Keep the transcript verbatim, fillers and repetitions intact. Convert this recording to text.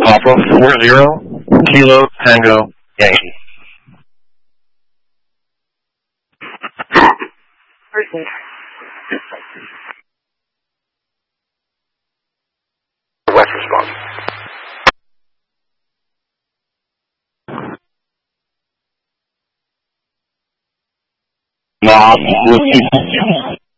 Papa four zero, Kilo Tango Yankee. West response. Nah,